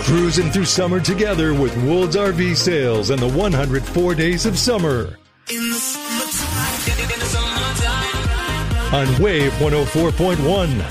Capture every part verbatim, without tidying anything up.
cruising through summer together with Woods R V Sales and the one hundred four Days of Summer. In the summertime, in the summertime. On Wave one oh four point one.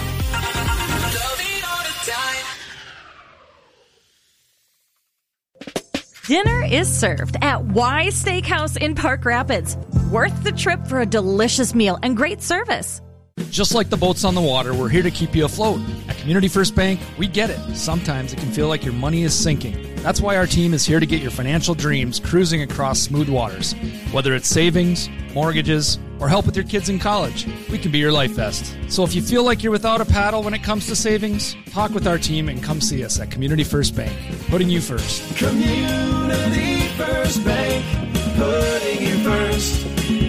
Dinner is served at Y Steakhouse in Park Rapids. Worth the trip for a delicious meal and great service. Just like the boats on the water, we're here to keep you afloat. At Community First Bank, we get it. Sometimes it can feel like your money is sinking. That's why our team is here to get your financial dreams cruising across smooth waters. Whether it's savings, mortgages, or help with your kids in college, we can be your life vest. So if you feel like you're without a paddle when it comes to savings, talk with our team and come see us at Community First Bank, putting you first. Community First Bank, putting you first,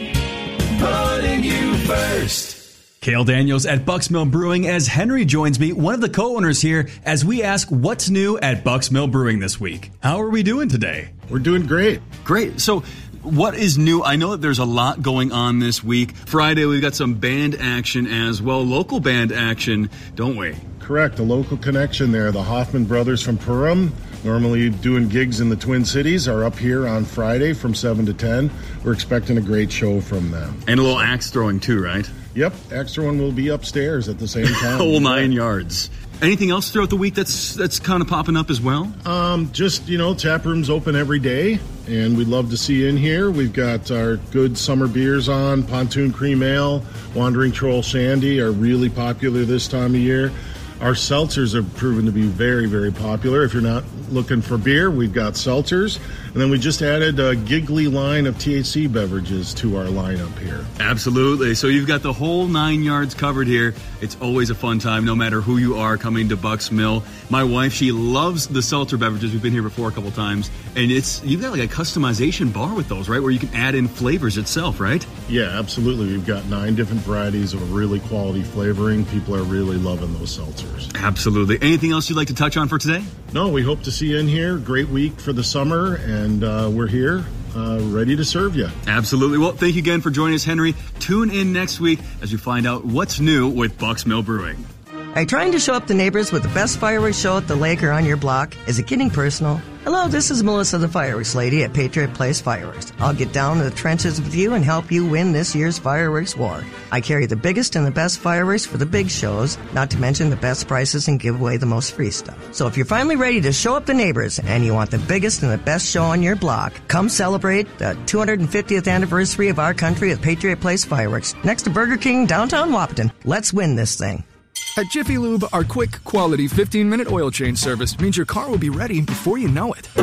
putting you first. Cale Daniels at Bucks Mill Brewing as Henry joins me, one of the co-owners here, as we ask what's new at Bucks Mill Brewing this week. How are we doing today? We're doing great. Great. So what is new? I know that there's a lot going on this week. Friday, we've got some band action as well, local band action, don't we? Correct. A local connection there. The Hoffman brothers from Perham, normally doing gigs in the Twin Cities, are up here on Friday from seven to ten. We're expecting a great show from them. And a little axe throwing too, right? Yep. Extra one will be upstairs at the same time. Whole nine yards. Anything else throughout the week that's that's kind of popping up as well? Um, just, you know, tap room's open every day, and we'd love to see you in here. We've got our good summer beers on. Pontoon Cream Ale, Wandering Troll Shandy are really popular this time of year. Our seltzers have proven to be very, very popular. If you're not looking for beer, we've got seltzers. And then we just added a giggly line of T H C beverages to our lineup here. Absolutely. So you've got the whole nine yards covered here. It's always a fun time, no matter who you are coming to Bucks Mill. My wife, she loves the seltzer beverages. We've been here before a couple times. And it's you've got like a customization bar with those, right? Where you can add in flavors itself, right? Yeah, absolutely. We've got nine different varieties of really quality flavoring. People are really loving those seltzers. Absolutely. Anything else you'd like to touch on for today? No, we hope to see you in here. Great week for the summer, and uh, we're here uh, ready to serve you. Absolutely. Well, thank you again for joining us, Henry. Tune in next week as you find out what's new with Bucks Mill Brewing. Are you trying to show up the neighbors with the best fireworks show at the lake or on your block? Is it getting personal? Hello, this is Melissa the Fireworks Lady at Patriot Place Fireworks. I'll get down to the trenches with you and help you win this year's fireworks war. I carry the biggest and the best fireworks for the big shows, not to mention the best prices and give away the most free stuff. So if you're finally ready to show up the neighbors and you want the biggest and the best show on your block, come celebrate the two hundred fiftieth anniversary of our country at Patriot Place Fireworks, next to Burger King, downtown Wahpeton. Let's win this thing. At Jiffy Lube, our quick, quality fifteen-minute oil change service means your car will be ready before you know it.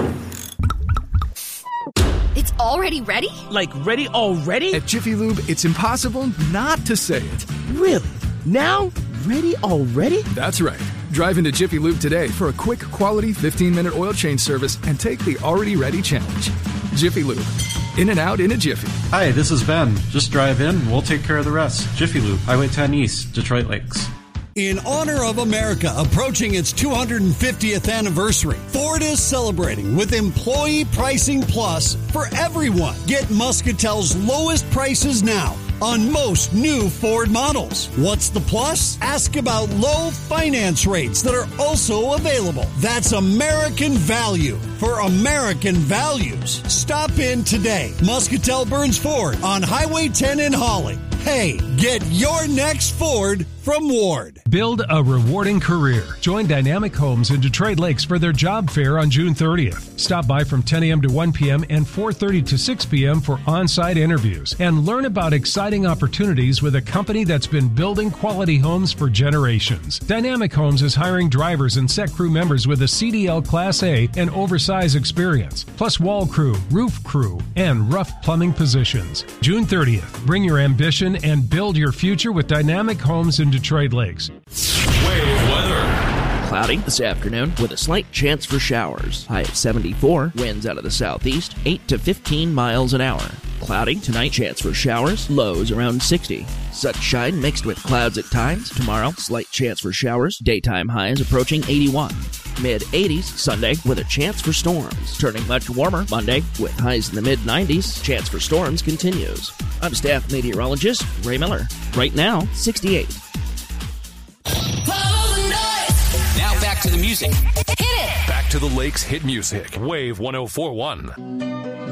It's already ready? Like ready already? At Jiffy Lube, it's impossible not to say it. Really? Now? Ready already? That's right. Drive into Jiffy Lube today for a quick, quality fifteen-minute oil change service and take the already ready challenge. Jiffy Lube. In and out in a jiffy. Hi, this is Ben. Just drive in, we'll take care of the rest. Jiffy Lube, Highway ten East, Detroit Lakes. In honor of America approaching its two hundred fiftieth anniversary, Ford is celebrating with Employee Pricing Plus for everyone. Get Muscatel's lowest prices now on most new Ford models. What's the plus? Ask about low finance rates that are also available. That's American value for American values. Stop in today. Muscatel Burns Ford on Highway ten in Holly. Hey, get your next Ford from Ward. Build a rewarding career. Join Dynamic Homes in Detroit Lakes for their job fair on June thirtieth. Stop by from ten a.m. to one p.m. and four thirty to six p.m. for on-site interviews and learn about exciting opportunities with a company that's been building quality homes for generations. Dynamic Homes is hiring drivers and set crew members with a C D L Class A and oversized experience, plus wall crew, roof crew, and rough plumbing positions. June thirtieth. Bring your ambition and build your future with Dynamic Homes in Detroit Lakes. Wave weather. Cloudy this afternoon with a slight chance for showers. High at seventy-four. Winds out of the southeast, eight to fifteen miles an hour. Cloudy tonight, chance for showers. Lows around sixty. Sunshine mixed with clouds at times. Tomorrow, slight chance for showers. Daytime highs approaching eighty-one. Mid-eighties Sunday with a chance for storms. Turning much warmer Monday with highs in the mid-nineties. Chance for storms continues. I'm staff meteorologist Ray Miller. Right now, sixty-eight. Now back back to the music. Back to the Lakes hit music. Wave one oh four one.